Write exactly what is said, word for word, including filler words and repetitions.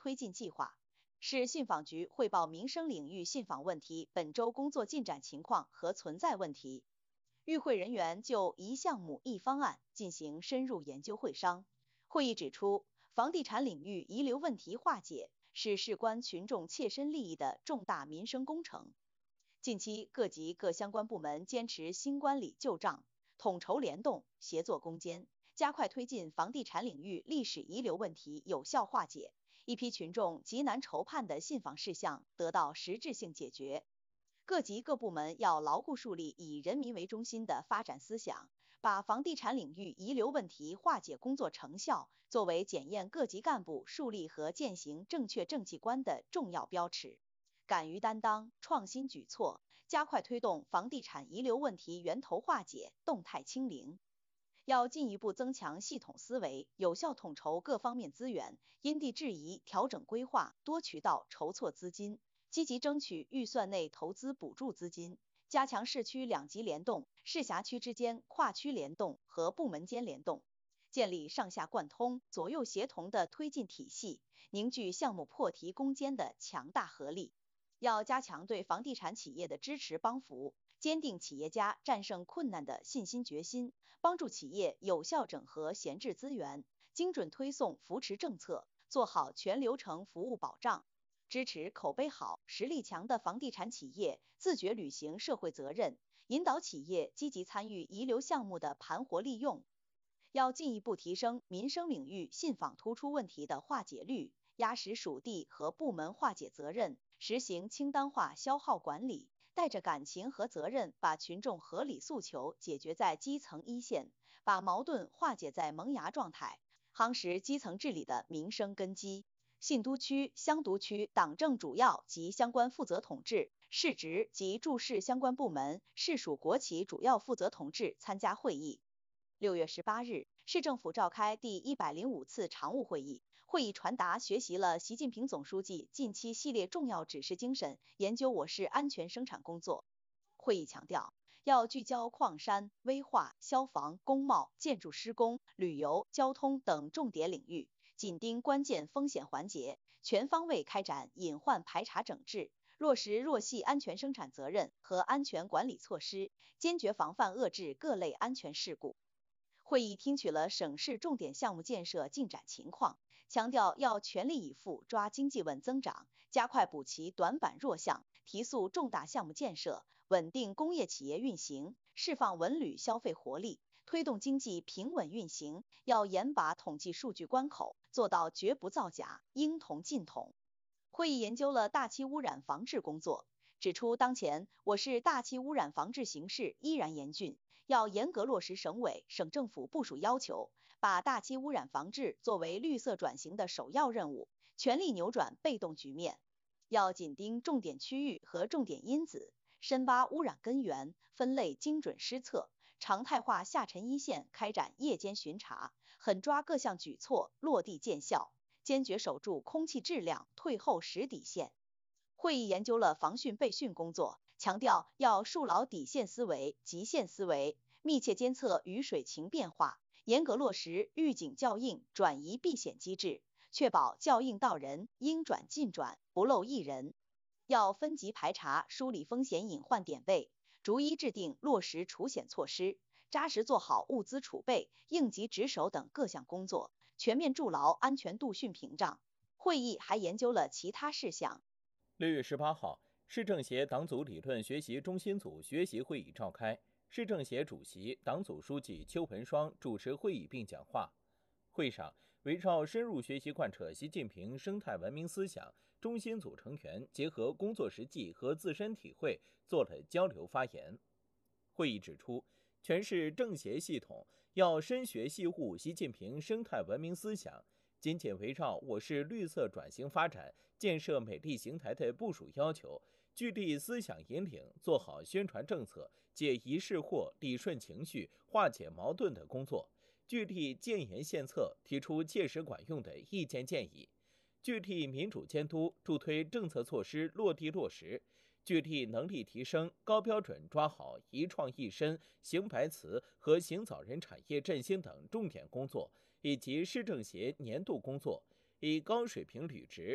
推进计划。市信访局汇报民生领域信访问题本周工作进展情况和存在问题。与会人员就一项目一方案进行深入研究会商。会议指出，房地产领域遗留问题化解是事关群众切身利益的重大民生工程。近期各级各相关部门坚持新管理旧账，统筹联动，协作攻坚，加快推进房地产领域历史遗留问题有效化解，一批群众极难筹判的信访事项得到实质性解决。各级各部门要牢固树立以人民为中心的发展思想，把房地产领域遗留问题化解工作成效作为检验各级干部树立和践行正确政绩观的重要标尺。敢于担当，创新举措，加快推动房地产遗留问题源头化解、动态清零。要进一步增强系统思维，有效统筹各方面资源，因地制宜调整规划，多渠道筹措资金，积极争取预算内投资补助资金，加强市区两级联动、市辖区之间跨区联动和部门间联动，建立上下贯通、左右协同的推进体系，凝聚项目破题攻坚的强大合力。要加强对房地产企业的支持帮扶，坚定企业家战胜困难的信心决心，帮助企业有效整合闲置资源，精准推送扶持政策，做好全流程服务保障，支持口碑好、实力强的房地产企业自觉履行社会责任，引导企业积极参与遗留项目的盘活利用。要进一步提升民生领域信访突出问题的化解率，压实属地和部门化解责任，实行清单化消耗管理，带着感情和责任，把群众合理诉求解决在基层一线，把矛盾化解在萌芽状态，夯实基层治理的民生根基。信都区、湘都区党政主要及相关负责统治、市直及驻市相关部门、市属国企主要负责同志参加会议。六月十八日，市政府召开第一百零五次常务会议，会议传达学习了习近平总书记近期系列重要指示精神，研究我市安全生产工作。会议强调，要聚焦矿山、危化、消防、工贸、建筑施工、旅游、交通等重点领域，紧盯关键风险环节，全方位开展隐患排查整治，落实弱系安全生产责任和安全管理措施，坚决防范遏制各类安全事故。会议听取了省市重点项目建设进展情况，强调要全力以赴抓经济稳增长，加快补齐短板弱项，提速重大项目建设，稳定工业企业运行，释放文旅消费活力，推动经济平稳运行。要严把统计数据关口，做到绝不造假，应统尽统。会议研究了大气污染防治工作，指出当前我市大气污染防治形势依然严峻，要严格落实省委、省政府部署要求，把大气污染防治作为绿色转型的首要任务，全力扭转被动局面。要紧盯重点区域和重点因子，深挖污染根源，分类精准施策，常态化下沉一线开展夜间巡查，狠抓各项举措落地见效，坚决守住空气质量退后实底线。会议研究了防汛备汛工作，强调要树牢底线思维、极限思维，密切监测雨水情变化，严格落实预警校应、转移避险机制，确保校应到人，应转尽转，不漏一人。要分级排查，梳理风险隐患点位，逐一制定落实除险措施，扎实做好物资储备、应急值守等各项工作，全面筑牢安全度汛屏障。会议还研究了其他事项。 六月十八号，市政协党组理论学习中心组学习会议召开，市政协主席、党组书记邱文双主持会议并讲话。会上，围绕深入学习贯彻习近平生态文明思想，中心组成员结合工作实际和自身体会做了交流发言。会议指出，全市政协系统要深学细悟习近平生态文明思想，紧紧围绕我市绿色转型发展、建设美丽邢台的部署要求，聚力思想引领，做好宣传政策、解疑释惑、理顺情绪、化解矛盾的工作，聚力建言献策，提出切实管用的意见建议，聚力民主监督，助推政策措施落地落实，聚力能力提升，高标准抓好一创一深、邢白瓷和邢枣仁产业振兴等重点工作，以及市政协年度工作，以高水平履职